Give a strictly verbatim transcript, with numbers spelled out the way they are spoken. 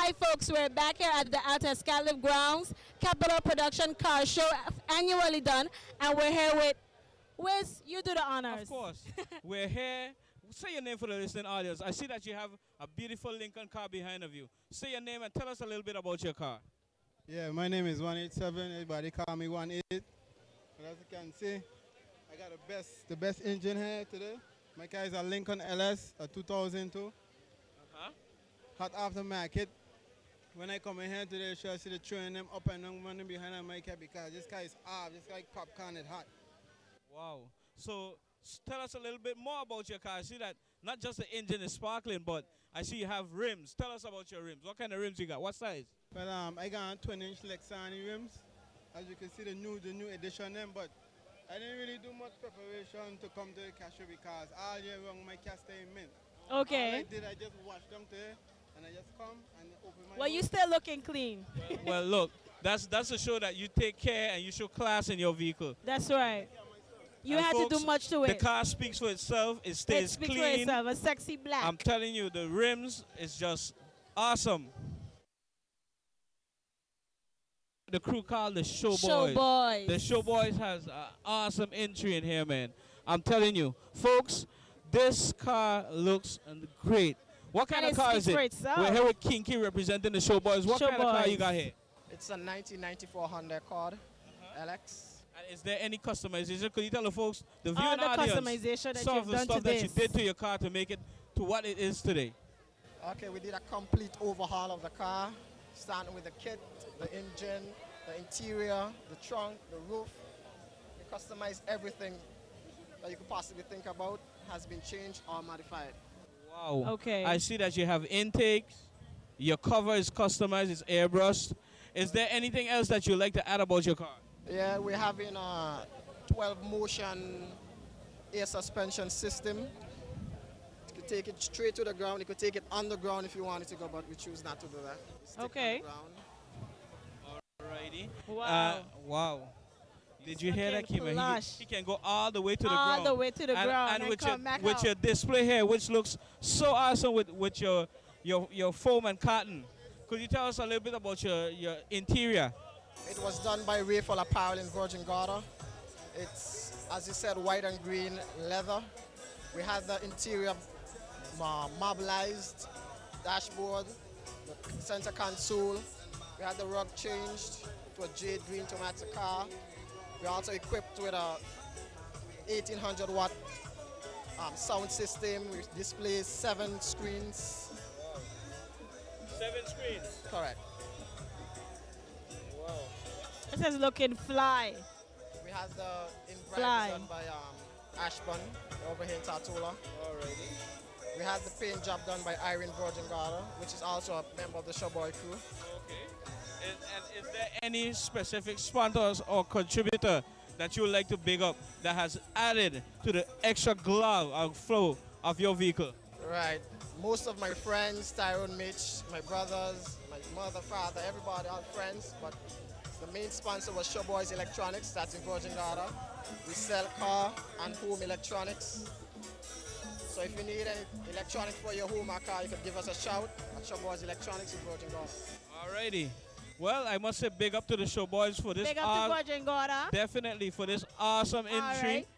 Hi folks, we're back here at the Alta Scalive Grounds, Capital Production Car Show, annually done, and we're here with Wiz. You do the honors. Of course. We're here. Say your name for the listening audience. I see that you have a beautiful Lincoln car behind of you. Say your name and tell us a little bit about your car. Yeah, my name is one eighty-seven. Everybody call me one eighty. And as you can see, I got the best, the best engine here today. My car is a Lincoln L S, a two thousand two. Uh-huh. Hot aftermarket. When I come in here today, I see the train them up and down running behind my car because this car is hot, just like popcorn, it's hot. Wow. So s- tell us a little bit more about your car. I see that not just the engine is sparkling, but I see you have rims. Tell us about your rims. What kind of rims you got? What size? Well, um, I got twenty inch Lexani rims. As you can see, the new, the new edition them, but I didn't really do much preparation to come to the car show because all year long my car stay in mint. Okay. All I did, I just washed them today, and I just come and open my Well, you door. still looking clean. Well, look, that's that's to show that you take care and you show class in your vehicle. That's right. You And had folks, to do much to The it. car speaks for itself. It stays It speaks for clean. itself, a sexy black. I'm telling you, the rims is just awesome. The crew called the Show Show Boys. boys. The Show Boys has an awesome entry in here, man. I'm telling you, folks, this car looks great. What kind And of it car is speaks for it? itself. We're here with Kinky representing the Show Boys. What Show kind of car you Boys. got here? It's a nineteen ninety-four Honda Accord L X. And is there any customization? Could you tell the folks, the All viewing the audience, customization that some you've of the done stuff to that you this? did to your car to make it to what it is today? Okay, we did a complete overhaul of the car, starting with the kit, the engine, the interior, the trunk, the roof. We customized everything that you could possibly think about has been changed or modified. Wow. Okay. I see that you have intakes. Your cover is customized. It's airbrushed. Is there anything else that you'd like to add about your car? Yeah, we're having a twelve motion air suspension system. You could take it straight to the ground. You could take it underground if you wanted to go, but we choose not to do that. We stick Okay. underground. Alrighty. Wow. Uh, wow. Did you hear that, looking Kima? plush. He, he can go all the way to the All ground. the way to the and, ground And, and with, come your, back with out. your display here, which looks so awesome with, with your, your, your foam and cotton. Could you tell us a little bit about your, your interior? It was done by Rayful Apparel in Virgin Gorda. It's, as you said, white and green leather. We had the interior uh, marbleized dashboard, the center console. We had the rug changed to a jade green to match the car. We're also equipped with a eighteen hundred watt um, sound system, which displays seven screens. Seven screens. Correct. Wow. This is looking fly. We had the in Fly. done by um, Ashburn over here in Tartula. Alrighty. We had the paint job done by Irene Virgin Garda, which is also a member of the Showboy crew. Okay. Is, and is there any specific sponsors or contributor that you would like to big up that has added to the extra glove and flow of your vehicle? Right. Most of my friends, Tyrone Mitch, my brothers, my mother, father, everybody, all friends. But the main sponsor was Showboys Electronics, that's in Virgin Garda. We sell car and home electronics. So if you need any electronics for your home or car, you can give us a shout at Showboys Electronics in Virgin Garda. Alrighty. Well, I must say big up to the Show Boys for this Big up aw- to Virgin Gorda. definitely for this awesome All entry. right.